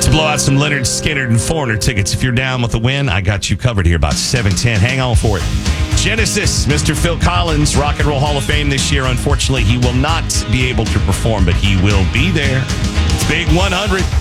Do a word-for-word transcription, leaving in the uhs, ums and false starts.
About to blow out some Leonard Skinner and Foreigner tickets. If you're down with the win, I got you covered here about seven ten. Hang on for it. Genesis, Mister Phil Collins, Rock and Roll Hall of Fame this year. Unfortunately, he will not be able to perform, but he will be there. It's Big one hundred.